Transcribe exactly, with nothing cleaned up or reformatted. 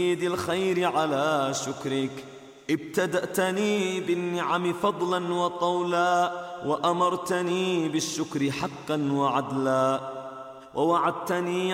مزيد الخير على شكرك. ابتدأتني بالنعم فضلا وطولا، وأمرتني بالشكر حقا وعدلا، ووعدتني